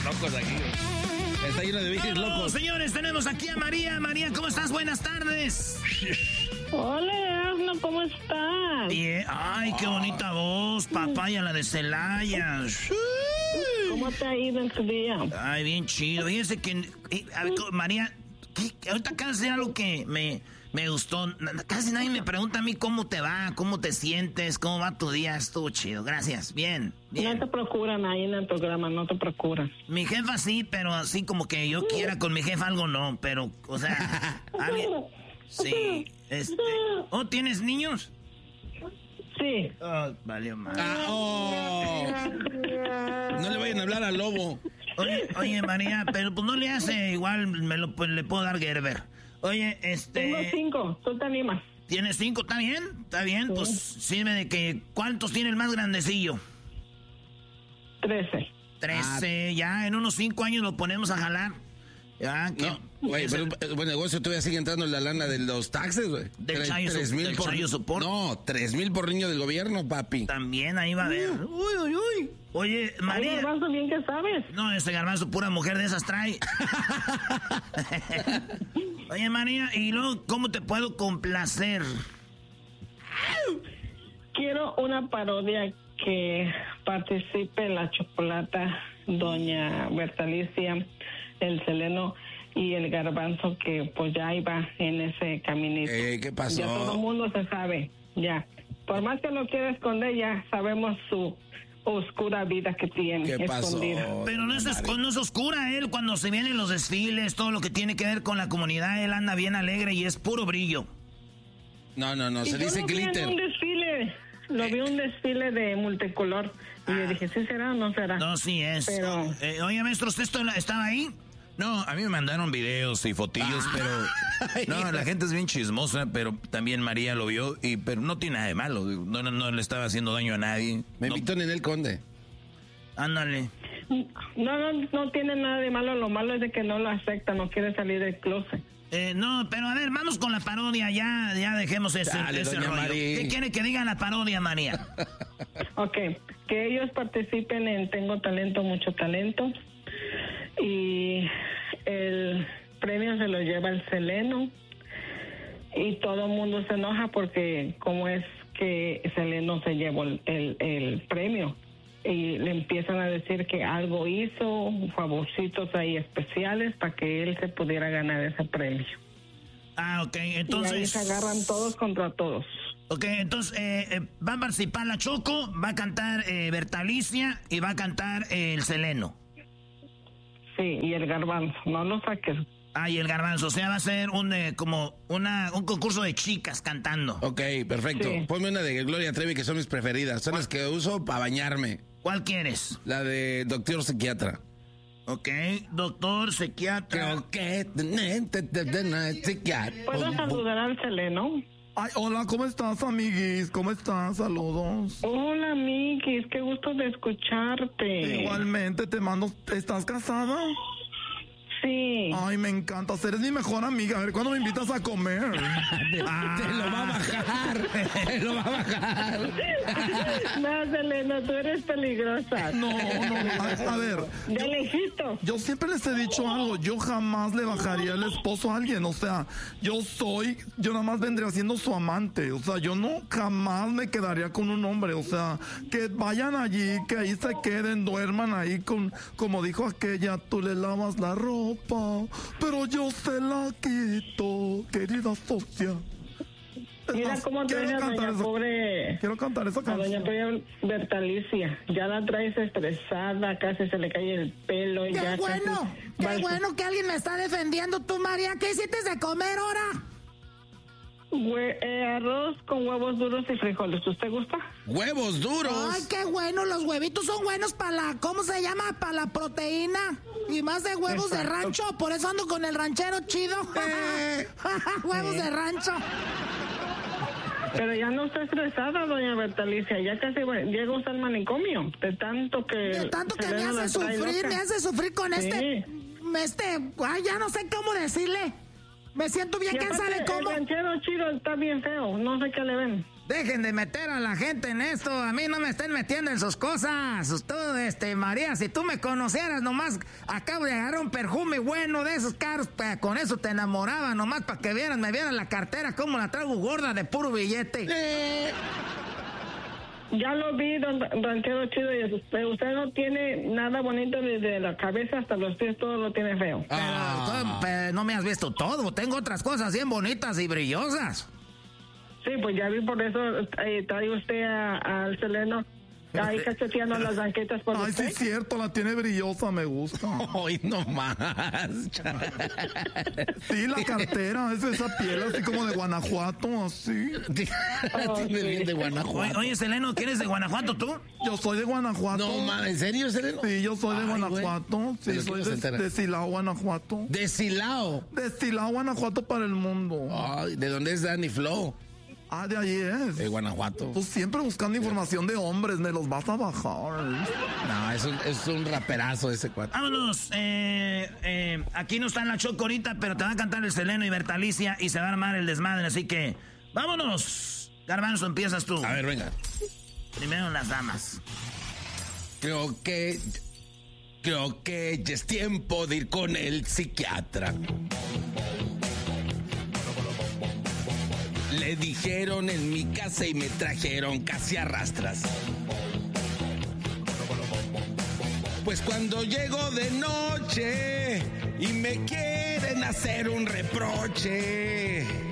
locos aquí. Está lleno de bichos locos. Señores, tenemos aquí a María. María, ¿cómo estás? Buenas tardes. Hola, Erasmo, ¿cómo estás? Bien. Ay, qué bonita voz, papaya, la de Celaya. ¿Cómo te ha ido en tu día? Ay, bien chido. Fíjense que... a ver, María, ahorita acabas de decir algo que me gustó. Casi nadie me pregunta a mí cómo te va, cómo te sientes, cómo va tu día. Estuvo chido, gracias. Bien. No te procuran ahí en el programa, no te procuran. Mi jefa sí, pero así como que yo quiera con mi jefa algo no, pero, o sea, alguien... Sí, ¿Oh, tienes niños? Sí. Oh, valió mal. No le vayan a hablar al lobo. Oye, María, pero pues no le hace igual, pues, le puedo dar Gerber. Oye, Tengo 5, ¿tú te animas? ¿Tienes 5? ¿Está bien? ¿Está bien? Sí. Pues sirve de que... ¿Cuántos tiene el más grandecillo? 13. 13, ya en unos 5 años lo ponemos a jalar. Ya, no, güey, pero buen negocio, todavía sigue entrando la lana de los taxes, güey. Del chayo support. No, 3,000 por niño del gobierno, papi. También ahí va a haber. Uy. Oye, María. Ay, Garbanzo, bien que sabes. No, ese Garbanzo, pura mujer de esas trae. Oye, María, y luego, ¿cómo te puedo complacer? Quiero una parodia que participe la Chocolata, doña Bertalicia, el Seleno y el Garbanzo, que pues ya iba en ese caminito. ¿Qué pasó? Ya todo el mundo se sabe, ya. Por más que lo quiera esconder, ya sabemos su oscura vida que tiene. ¿Qué pasó? Escondida. Pero no es oscura él, cuando se vienen los desfiles, todo lo que tiene que ver con la comunidad, él anda bien alegre y es puro brillo. No, se dice glitter. Lo vi un desfile de multicolor y yo dije, ¿sí será o no será? No, sí es. Pero... oye, maestro, ¿usted estaba ahí? No, a mí me mandaron videos y fotillos, pero... No, la gente es bien chismosa, pero también María lo vio, pero no tiene nada de malo. No le estaba haciendo daño a nadie. Me invitó Ninel Conde. Ándale. No tiene nada de malo, lo malo es de que no lo acepta, no quiere salir del closet. No, pero a ver, vamos con la parodia, ya dejemos ese rollo. María. ¿Qué quiere que diga la parodia, María? Ok, que ellos participen en Tengo Talento, Mucho Talento, y el premio se lo lleva el Seleno, y todo el mundo se enoja porque como es que Seleno se llevó el premio, y le empiezan a decir que algo hizo, favorcitos ahí especiales para que él se pudiera ganar ese premio. Ah, ok, entonces... Y ahí se agarran todos contra todos. Ok, entonces va a participar la Choco, va a cantar Bertalicia y va a cantar el Seleno. Sí, y el Garbanzo, no lo saques. Ah, y el Garbanzo, o sea, va a ser un concurso de chicas cantando. Ok, perfecto. Sí. Ponme una de Gloria Trevi, que son mis preferidas. Son las que uso para bañarme. ¿Cuál quieres? La de Doctor Psiquiatra. Ok, doctor psiquiatra. Creo que... ¿Puedo saludar al Seleno? Ay, hola, ¿cómo estás, amiguis? ¿Cómo estás? Saludos. Hola, amiguis, qué gusto de escucharte. Igualmente, te mando... ¿Estás casada? Sí. Ay, me encanta. Eres mi mejor amiga. A ver, ¿cuándo me invitas a comer? Te lo va a bajar. Te lo va a bajar. No, Selena, tú eres peligrosa. No. A ver. De lejito. Yo siempre les he dicho algo. Yo jamás le bajaría el esposo a alguien. O sea, yo nada más vendría siendo su amante. O sea, yo jamás me quedaría con un hombre. O sea, que vayan allí, que ahí se queden, duerman ahí como dijo aquella, tú le lavas la ropa, pero yo se la quito, querida socia. Mira cómo traes a doña pobre... Quiero cantar esa a doña canción. pobre Bertalicia. Ya la traes estresada, casi se le cae el pelo. Y ¡Qué ya bueno! casi... ¡Qué bueno que alguien me está defendiendo! Tú, María, ¿qué hiciste de comer ahora? Arroz con huevos duros y frijoles. ¿Usted gusta? ¡Huevos duros! ¡Ay, qué bueno! Los huevitos son buenos para la... ¿Cómo se llama? Para la proteína. Y más de huevos de rancho. Por eso ando con el ranchero chido. Huevos de rancho. Pero ya no está estresada, doña Bertalicia. Ya casi llega usted al manicomio. De tanto que me hace sufrir con Sí. Ay, ya no sé cómo decirle. Me siento bien cansada de cómo. El ranchero chido está bien feo. No sé qué le ven. Dejen de meter a la gente en esto. A mí no me estén metiendo en sus cosas. Tú, María, si tú me conocieras, nomás acabo de agarrar un perfume bueno de esos caros. Con eso te enamoraba, nomás para que me vieran la cartera, cómo la traigo gorda de puro billete. Ya lo vi, don Ranchero Chido, y usted no tiene nada bonito desde la cabeza hasta los pies, todo lo tiene feo. Pero no me has visto todo. Tengo otras cosas bien bonitas y brillosas. Sí, pues ya vi, por eso trae usted al Seleno ahí cacheteando las banquetas por Ay, usted. sí es cierto, la tiene brillosa, me gusta. Hoy no más. Sí, la cartera, es esa piel así como de Guanajuato, así. Tiene bien de Guanajuato. Oye, Seleno, ¿quién eres de Guanajuato tú? Yo soy de Guanajuato. No, man, ¿en serio, Seleno? Sí, yo soy de Ay, Guanajuato. güey. Sí, soy de Silao, Guanajuato. De Silao. De Silao, Guanajuato para el mundo. Ay, ¿de dónde es Danny Flow? Ah, de ahí es. De Guanajuato. Tú siempre buscando información de hombres, me los vas a bajar. No, es un raperazo ese cuate. Vámonos. Aquí no está en la Choco ahorita, pero te va a cantar el Seleno y Bertalicia y se va a armar el desmadre, así que vámonos. Garbanzo, empiezas tú. A ver, venga. Primero las damas. Creo que ya es tiempo de ir con el psiquiatra. Le dijeron en mi casa y me trajeron casi a rastras. Pues cuando llego de noche y me quieren hacer un reproche,